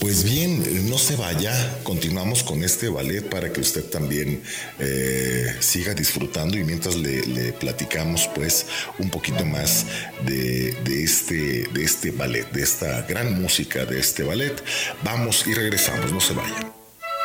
Pues bien, no se vaya, continuamos con este ballet para que usted también siga disfrutando y mientras le platicamos pues un poquito más de este ballet, de esta gran música de este ballet, vamos y regresamos, no se vaya.